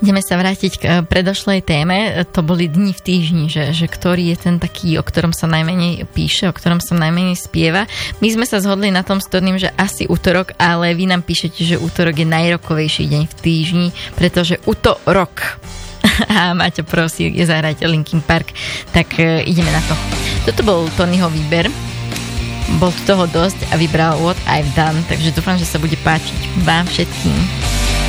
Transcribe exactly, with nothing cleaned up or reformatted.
Ideme sa vrátiť k predošlej téme. To boli dni v týždni, že, že ktorý je ten taký, o ktorom sa najmenej píše, o ktorom sa najmenej spieva. My sme sa zhodli na tom s Torným, že asi útorok, ale vy nám píšete, že útorok je najrokovejší deň v týždni, pretože útorok. A Maťo prosí, je zahrať Linkin Park, tak uh, ideme na to. Toto bol Tonyho výber. Bol toho dosť a vybral What I've Done, takže dúfam, že sa bude páčiť vám všetkým.